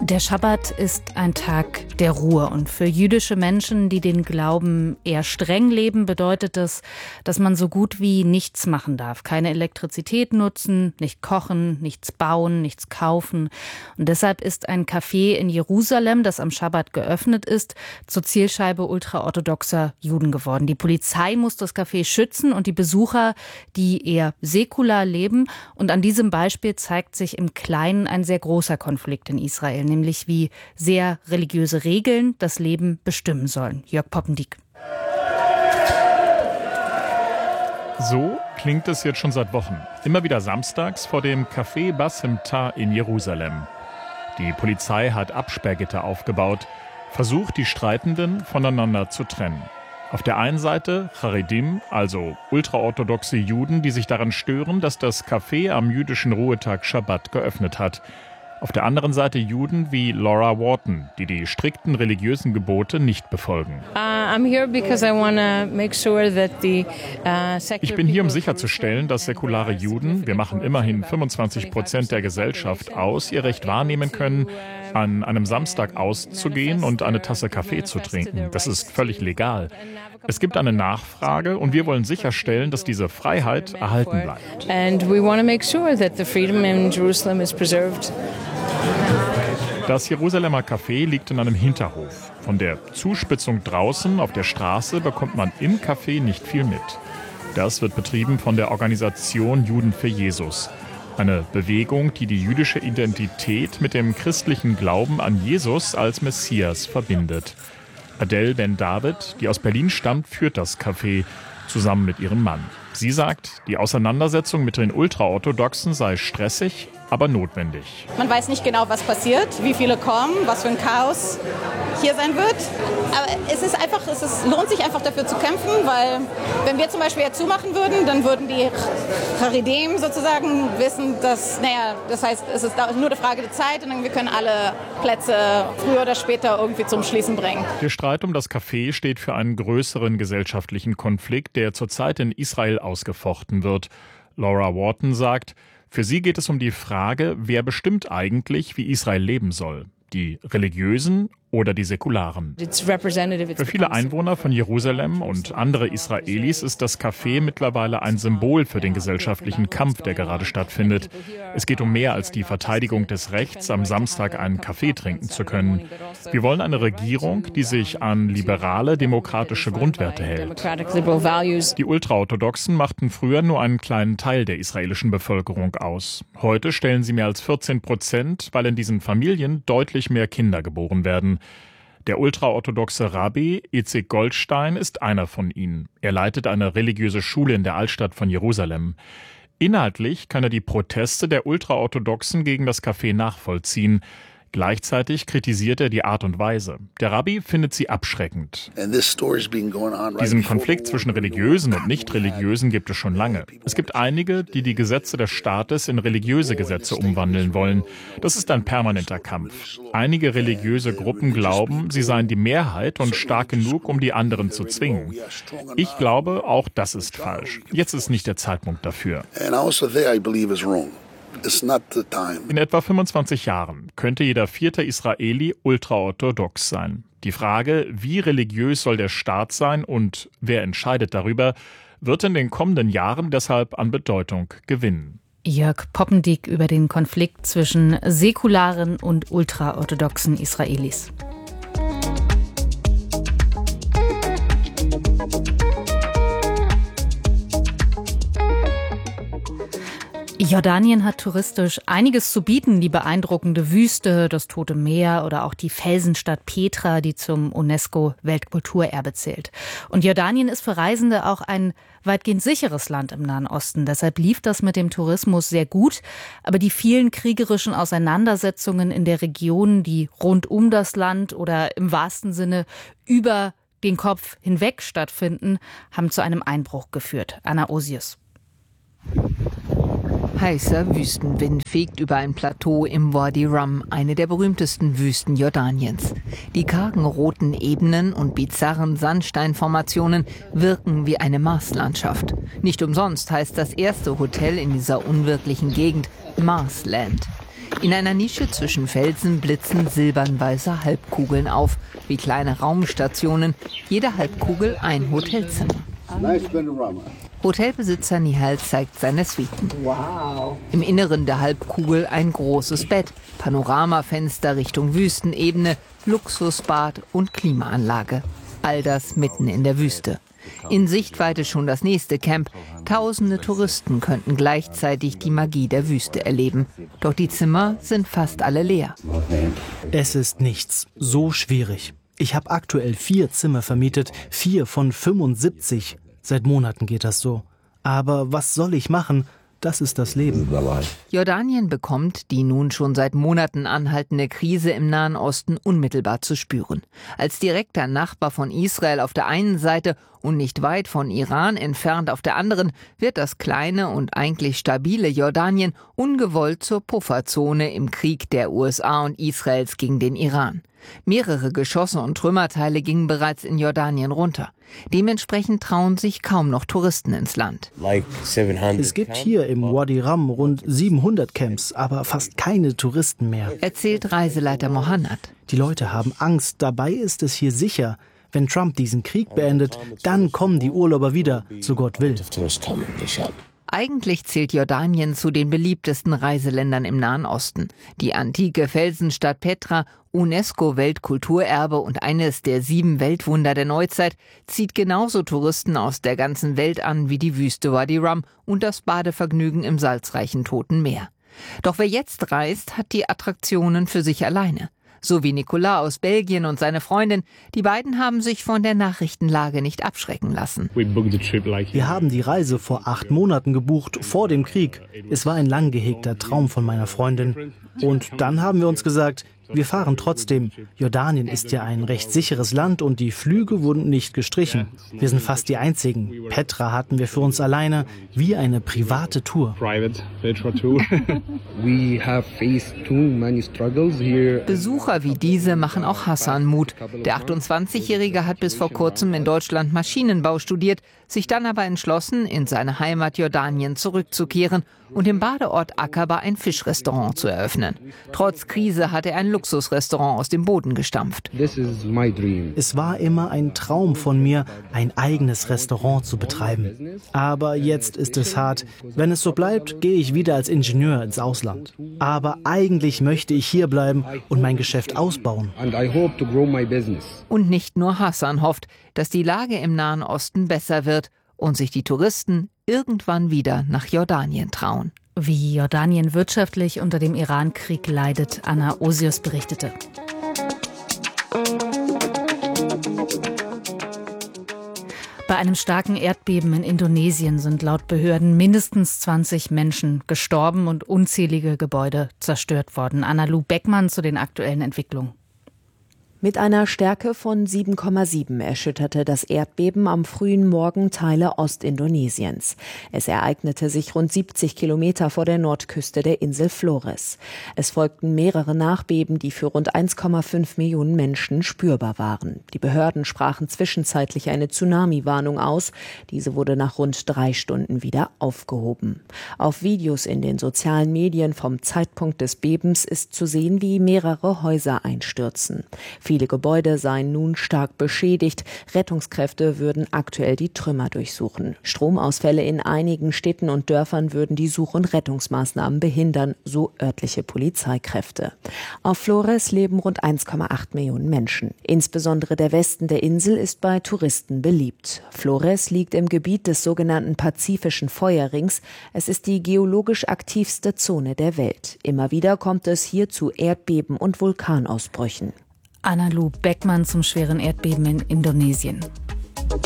Der Schabbat ist ein Tag der Ruhe und für jüdische Menschen, die den Glauben eher streng leben, bedeutet das, dass man so gut wie nichts machen darf. Keine Elektrizität nutzen, nicht kochen, nichts bauen, nichts kaufen. Und deshalb ist ein Café in Jerusalem, das am Schabbat geöffnet ist, zur Zielscheibe ultraorthodoxer Juden geworden. Die Polizei muss das Café schützen und die Besucher, die eher säkular leben. Und an diesem Beispiel zeigt sich im Kleinen ein sehr großer Konflikt in Israel, nämlich wie sehr religiöse Regeln das Leben bestimmen sollen. Jörg Poppendiek. So klingt es jetzt schon seit Wochen. Immer wieder samstags vor dem Café Bas Simta in Jerusalem. Die Polizei hat Absperrgitter aufgebaut, versucht, die Streitenden voneinander zu trennen. Auf der einen Seite Charedim, also ultraorthodoxe Juden, die sich daran stören, dass das Café am jüdischen Ruhetag Schabbat geöffnet hat. Auf der anderen Seite Juden wie Laura Wharton, die die strikten religiösen Gebote nicht befolgen. Ich bin hier, um sicherzustellen, dass säkulare Juden, wir machen immerhin 25% der Gesellschaft aus, ihr Recht wahrnehmen können, an einem Samstag auszugehen und eine Tasse Kaffee zu trinken. Das ist völlig legal. Es gibt eine Nachfrage und wir wollen sicherstellen, dass diese Freiheit erhalten bleibt. Das Jerusalemer Café liegt in einem Hinterhof. Von der Zuspitzung draußen auf der Straße bekommt man im Café nicht viel mit. Das wird betrieben von der Organisation Juden für Jesus. Eine Bewegung, die die jüdische Identität mit dem christlichen Glauben an Jesus als Messias verbindet. Adele Ben-David, die aus Berlin stammt, führt das Café zusammen mit ihrem Mann. Sie sagt, die Auseinandersetzung mit den Ultraorthodoxen sei stressig, aber notwendig. Man weiß nicht genau, was passiert, wie viele kommen, was für ein Chaos hier sein wird. Aber es lohnt sich einfach dafür zu kämpfen, weil wenn wir zum Beispiel jetzt zumachen würden, dann würden die Charedim sozusagen wissen, dass, das heißt, es ist nur eine Frage der Zeit und wir können alle Plätze früher oder später irgendwie zum Schließen bringen. Der Streit um das Café steht für einen größeren gesellschaftlichen Konflikt, der zurzeit in Israel ausgefochten wird. Laura Wharton sagt, für sie geht es um die Frage, wer bestimmt eigentlich, wie Israel leben soll. Die Religiösen oder die Säkularen. Für viele Einwohner von Jerusalem und andere Israelis ist das Café mittlerweile ein Symbol für den gesellschaftlichen Kampf, der gerade stattfindet. Es geht um mehr als die Verteidigung des Rechts, am Samstag einen Kaffee trinken zu können. Wir wollen eine Regierung, die sich an liberale, demokratische Grundwerte hält. Die Ultraorthodoxen machten früher nur einen kleinen Teil der israelischen Bevölkerung aus. Heute stellen sie mehr als 14%, weil in diesen Familien deutlich mehr Kinder geboren werden. Der ultraorthodoxe Rabbi Itzik Goldstein ist einer von ihnen. Er leitet eine religiöse Schule in der Altstadt von Jerusalem. Inhaltlich kann er die Proteste der Ultraorthodoxen gegen das Café nachvollziehen. Gleichzeitig kritisiert er die Art und Weise. Der Rabbi findet sie abschreckend. Diesen Konflikt zwischen Religiösen und Nicht-Religiösen gibt es schon lange. Es gibt einige, die die Gesetze des Staates in religiöse Gesetze umwandeln wollen. Das ist ein permanenter Kampf. Einige religiöse Gruppen glauben, sie seien die Mehrheit und stark genug, um die anderen zu zwingen. Ich glaube, auch das ist falsch. Jetzt ist nicht der Zeitpunkt dafür. In etwa 25 Jahren könnte jeder 4. Israeli ultraorthodox sein. Die Frage, wie religiös soll der Staat sein und wer entscheidet darüber, wird in den kommenden Jahren deshalb an Bedeutung gewinnen. Jörg Poppendiek über den Konflikt zwischen säkularen und ultraorthodoxen Israelis. Jordanien hat touristisch einiges zu bieten. Die beeindruckende Wüste, das Tote Meer oder auch die Felsenstadt Petra, die zum UNESCO-Weltkulturerbe zählt. Und Jordanien ist für Reisende auch ein weitgehend sicheres Land im Nahen Osten. Deshalb lief das mit dem Tourismus sehr gut. Aber die vielen kriegerischen Auseinandersetzungen in der Region, die rund um das Land oder im wahrsten Sinne über den Kopf hinweg stattfinden, haben zu einem Einbruch geführt. Anna Osius. Heißer Wüstenwind fegt über ein Plateau im Wadi Rum, eine der berühmtesten Wüsten Jordaniens. Die kargen roten Ebenen und bizarren Sandsteinformationen wirken wie eine Marslandschaft. Nicht umsonst heißt das erste Hotel in dieser unwirklichen Gegend Marsland. In einer Nische zwischen Felsen blitzen silbernweiße Halbkugeln auf, wie kleine Raumstationen, jede Halbkugel ein Hotelzimmer. Hotelbesitzer Nihal zeigt seine Suiten. Wow. Im Inneren der Halbkugel ein großes Bett, Panoramafenster Richtung Wüstenebene, Luxusbad und Klimaanlage. All das mitten in der Wüste. In Sichtweite schon das nächste Camp. Tausende Touristen könnten gleichzeitig die Magie der Wüste erleben. Doch die Zimmer sind fast alle leer. Es ist nichts. So schwierig. Ich habe aktuell 4 Zimmer vermietet, 4 von 75. Seit Monaten geht das so. Aber was soll ich machen? Das ist das Leben. Jordanien bekommt die nun schon seit Monaten anhaltende Krise im Nahen Osten unmittelbar zu spüren. Als direkter Nachbar von Israel auf der einen Seite und nicht weit von Iran entfernt auf der anderen, wird das kleine und eigentlich stabile Jordanien ungewollt zur Pufferzone im Krieg der USA und Israels gegen den Iran. Mehrere Geschosse und Trümmerteile gingen bereits in Jordanien runter. Dementsprechend trauen sich kaum noch Touristen ins Land. Es gibt hier im Wadi Rum rund 700 Camps, aber fast keine Touristen mehr. Erzählt Reiseleiter Mohannad. Die Leute haben Angst, dabei ist es hier sicher. Wenn Trump diesen Krieg beendet, dann kommen die Urlauber wieder, so Gott will. Eigentlich zählt Jordanien zu den beliebtesten Reiseländern im Nahen Osten. Die antike Felsenstadt Petra, UNESCO-Weltkulturerbe und eines der 7 Weltwunder der Neuzeit, zieht genauso Touristen aus der ganzen Welt an wie die Wüste Wadi Rum und das Badevergnügen im salzreichen Toten Meer. Doch wer jetzt reist, hat die Attraktionen für sich alleine. So wie Nicolas aus Belgien und seine Freundin. Die beiden haben sich von der Nachrichtenlage nicht abschrecken lassen. Wir haben die Reise vor 8 Monaten gebucht, vor dem Krieg. Es war ein lang gehegter Traum von meiner Freundin. Und dann haben wir uns gesagt, wir fahren trotzdem. Jordanien ist ja ein recht sicheres Land und die Flüge wurden nicht gestrichen. Wir sind fast die Einzigen. Petra hatten wir für uns alleine, wie eine private Tour. Besucher wie diese machen auch Hassan Mut. Der 28-Jährige hat bis vor kurzem in Deutschland Maschinenbau studiert, sich dann aber entschlossen, in seine Heimat Jordanien zurückzukehren und im Badeort Aqaba ein Fischrestaurant zu eröffnen. Trotz Krise hat er ein Luxusrestaurant aus dem Boden gestampft. Es war immer ein Traum von mir, ein eigenes Restaurant zu betreiben. Aber jetzt ist es hart. Wenn es so bleibt, gehe ich wieder als Ingenieur ins Ausland. Aber eigentlich möchte ich hier bleiben und mein Geschäft ausbauen. Und nicht nur Hassan hofft, dass die Lage im Nahen Osten besser wird und sich die Touristen irgendwann wieder nach Jordanien trauen. Wie Jordanien wirtschaftlich unter dem Irankrieg leidet, Anna Osius berichtete. Bei einem starken Erdbeben in Indonesien sind laut Behörden mindestens 20 Menschen gestorben und unzählige Gebäude zerstört worden. Anna-Lu Beckmann zu den aktuellen Entwicklungen. Mit einer Stärke von 7,7 erschütterte das Erdbeben am frühen Morgen Teile Ostindonesiens. Es ereignete sich rund 70 Kilometer vor der Nordküste der Insel Flores. Es folgten mehrere Nachbeben, die für rund 1,5 Millionen Menschen spürbar waren. Die Behörden sprachen zwischenzeitlich eine Tsunami-Warnung aus. Diese wurde nach rund 3 Stunden wieder aufgehoben. Auf Videos in den sozialen Medien vom Zeitpunkt des Bebens ist zu sehen, wie mehrere Häuser einstürzen. Viele Gebäude seien nun stark beschädigt. Rettungskräfte würden aktuell die Trümmer durchsuchen. Stromausfälle in einigen Städten und Dörfern würden die Such- und Rettungsmaßnahmen behindern, so örtliche Polizeikräfte. Auf Flores leben rund 1,8 Millionen Menschen. Insbesondere der Westen der Insel ist bei Touristen beliebt. Flores liegt im Gebiet des sogenannten Pazifischen Feuerrings. Es ist die geologisch aktivste Zone der Welt. Immer wieder kommt es hier zu Erdbeben und Vulkanausbrüchen. Anna-Lu Beckmann zum schweren Erdbeben in Indonesien.